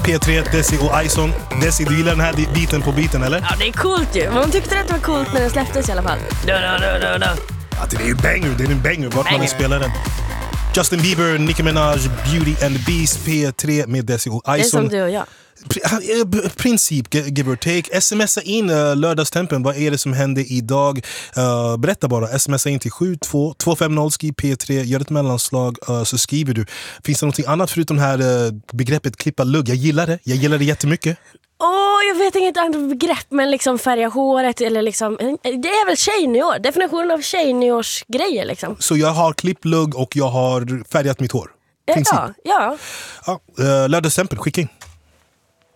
P3, Desi och Ison. Desi, du gillar den här biten på biten, eller? Ja, det är coolt ju. Man tyckte att det var coolt när den släpptes i alla fall. Ja, det är en banger. Vart man spelar den. Justin Bieber, Nicki Minaj, Beauty and the Beast, P3 med Desi och Ison. Det är som du och jag. Princip, give or take. Smsa in lördagstempen. Vad är det som hände idag? Berätta bara. Smsa in till 72250 skriv P3. Gör ett mellanslag så skriver du. Finns det något annat förutom det här begreppet klippa lugg? Jag gillar det jättemycket. Jag vet inget annat begrepp, men liksom färga håret eller liksom, det är väl tjejnyår. Definitionen av tjejnyårsgrejer liksom. Så jag har klippt lugg och jag har färgat mitt hår. Ja. Lördagstempen, skicka in.